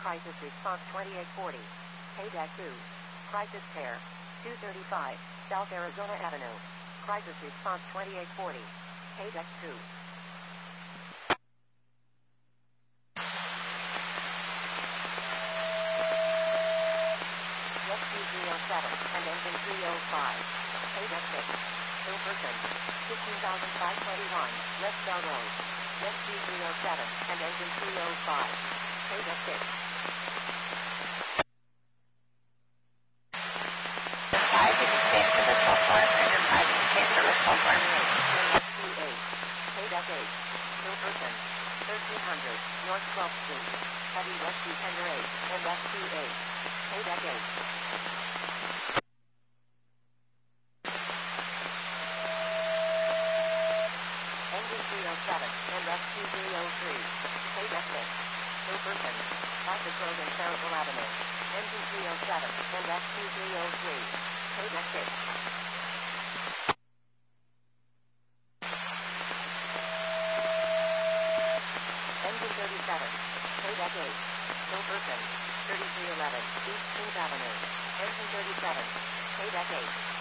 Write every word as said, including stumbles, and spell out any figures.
Crisis Response twenty-eight forty. Paydeck two. Crisis Pair. two thirty-five. South Arizona Avenue. Crisis Response twenty-eight forty. Paydeck two. Rescue three oh seven and engine three oh five. Paydeck six. Hill person. fifteen thousand five hundred twenty-one. West Bell Road. Rescue three oh seven and engine three oh five. Paydeck six. Five is safe for the sulfur. Enterprise is safe for the sulfur. Rescue eight. Paydeck eight. Hill person. thirteen hundred. North twelfth Street. Heavy Rescue Tender eight and Rescue eight. Paydeck eight. Engine three oh seven and Rescue three oh three. Paydeck six. Hill person. Classic Road and Ferrisville Avenue. Engine three oh seven and Rescue three oh three. Paydeck six. Engine thirty-seven. Paydeck eight. Hill person. thirty-three eleven. East Kings Avenue. Engine thirty-seven. Paydeck eight.